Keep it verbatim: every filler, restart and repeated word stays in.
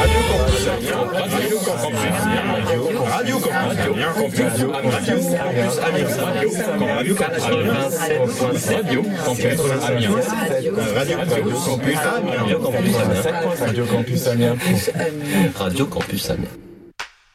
Radio Campus Amiens, Radio Campus Amiens, Radio Campus Amiens, Radio Campus Amiens, Radio Campus Radio Campus Amiens, Radio Campus Amiens, Radio Campus Amiens, Radio Campus Amiens, Radio Campus Amiens.